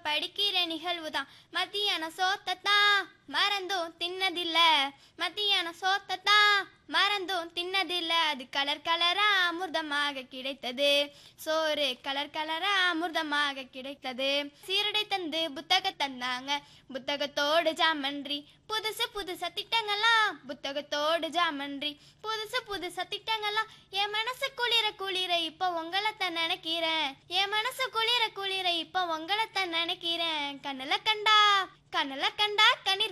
படிக்கிற நிகழ்வுதான். மத்தியான சோத்தத்தான் மறந்தும் தின்னதில்ல, மத்தியான சோத்தத்தான் மறந்தும் தின்னதில்ல. அது கலர் கலரா அமிர்தமாக கிடைத்தது, சோறு கலர் கலரா அமிர்தமாக கிடைத்தது. சீருடை தந்து புத்தக தந்தாங்க, புத்தகத்தோடு ஜாமன்றி. புதுசு புதுசா திட்டங்கள்லாம் புத்தகத்தோடு ஜாமன்றி. புதுசு புதுசா திட்டங்கள்லாம் என் மனசு குளிர குளிர இப்ப உங்களைத்தான் நினைக்கிறேன். என் மனசு குளிர குளிர இப்ப உங்களைத்தான் நினைக்கிறேன். கண்ணுல கண்டா கண்ணுல கண்டா கண்ணீர்